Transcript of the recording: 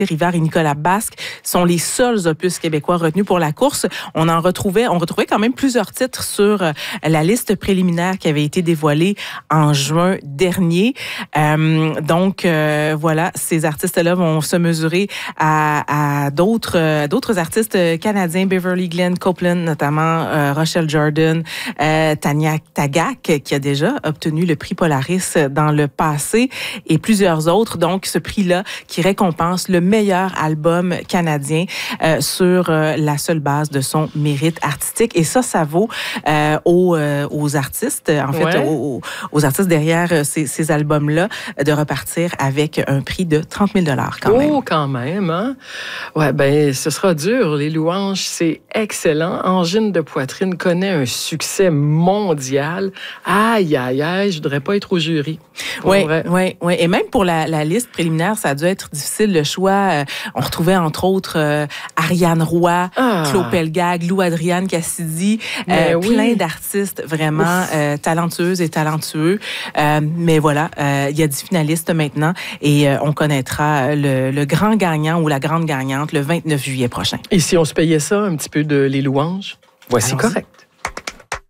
Rivard et Nicolas Basque sont les seuls opus québécois retenus pour la course. On retrouvait quand même plusieurs titres sur la liste préliminaire qui avait été dévoilée en juin dernier. Donc, voilà, ces artistes-là vont se mesurer à d'autres artistes canadiens, Beverly Glenn Copeland, notamment Rochelle Jordan, Tania Tagaq, qui a déjà obtenu le prix Polaris dans le passé, et plusieurs autres. Donc, ce prix-là qui récompense le meilleur album canadien sur la seule base de son mérite artistique. Et ça vaut aux artistes, en fait, aux artistes derrière ces albums-là, de repartir avec un prix de 30 000 quand même. Oh, quand même, hein? Ouais, ben, ce sera dur. Les louanges, c'est excellent. Angine de poitrine connaît un succès mondial. Aïe, aïe, aïe, je voudrais pas être au jury. Oui. Et même pour la liste préliminaire, ça a dû être difficile, le choix. On retrouvait, entre autres, Ariane Roy, Claude Pelgag, Lou Adriane Cassidy, plein d'artistes vraiment talentueuses et talentueux. Mais voilà, il y a 10 finalistes maintenant et on connaîtra le grand gagnant ou la grande gagnante le 29 juillet prochain. Et si on se payait ça, un petit peu de les louanges? Voici correct.